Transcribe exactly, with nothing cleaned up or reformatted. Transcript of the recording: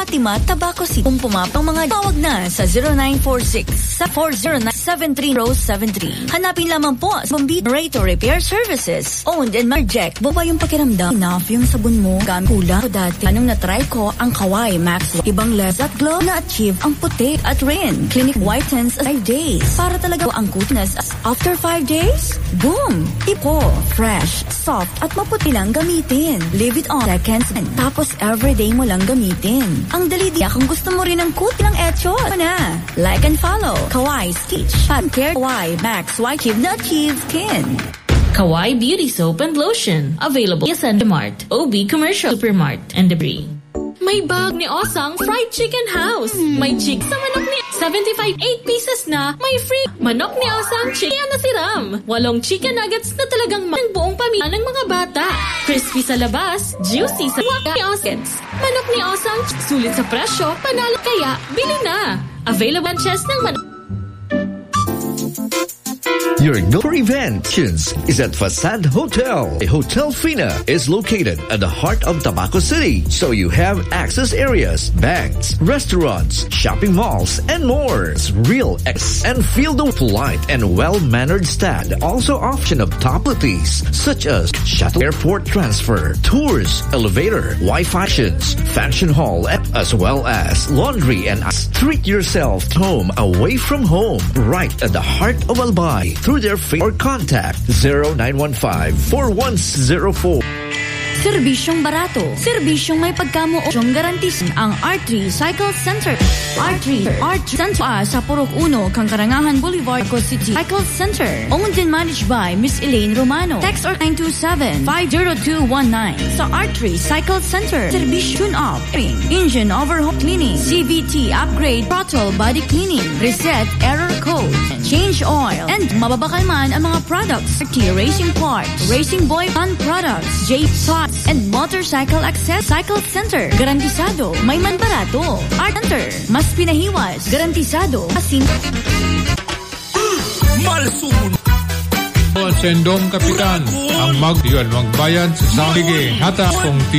Fatima, Tabaco City. Kung pumapang mga tawag na sa zero nine four six four zero nine seven three zero seven three. Hanapin lamang po sa Bombito Generator Repair Services. Owned and Marject. Buba yung pakiramdam. Enough yung sabon mo. Gamit kulang ko dati. Anong na-try ko ang Kawai Max. Ibang less at glow na-achieve ang puti at rin. Clinic whitens five days. Para talaga ang cuteness. After five days, boom! Tipo, fresh, soft at maputi lang gamitin. Leave it on seconds. Tapos everyday mo lang gamitin. Ang dali di kung gusto mo rin ng kuti lang etcho. Na. Like and follow. Kawai Stitch. Care Kawai Max White Cube na achieve skin. Kawai Beauty Soap and Lotion. Available sa Mart, O B Commercial Supermart, and Debris. May bag ni Osang Fried Chicken House. May chick sa manok ni seventy-five, eight pieces na. May free manok ni Osang chicken na siram. Walong chicken nuggets na talagang mang buong pamilya ng mga bata. Crispy sa labas, juicy sa waka ni Osang. Manok ni Osang, sulit sa presyo, panalo kaya, bili na. Available chest ng manok. Your go for events is at Facade Hotel. Hotel Fina is located at the heart of Tabaco City, so you have access areas, banks, restaurants, shopping malls, and more. It's real X and feel the polite and well-mannered staff. Also option of top facilities such as shuttle, airport transfer, tours, elevator, Wi-Fi, function hall, as well as laundry and ice. Treat yourself home away from home, right at the heart of Albay. Through their face or contact zero nine one five, four one zero four. Serbisyong barato. Serbisyong may pagkamuosyong garantis ang R three Cycle Center. R three R three Center ah, sa Purok Uno, Kangkarangahan Boulevard, Tabaco City. Cycle Center. Owned and managed by Miss Elaine Romano. Text or nine two seven, five zero two one nine. Sa R three Cycle Center. Serbisyo tune-up, engine overhaul cleaning, C V T upgrade, throttle body cleaning, reset error code, change oil, and mababakalman ang mga products. R T Racing Parts, Racing Boy Fun Products, J Tots, and Motorcycle Access. Cycle Center. Garantisado. May man barato. Art Center. Mas pinahiwas. Garantisado. Asin. Malsun. Sendong Kapitan. Ang mag yun, magbayan sa Samige. Hata kong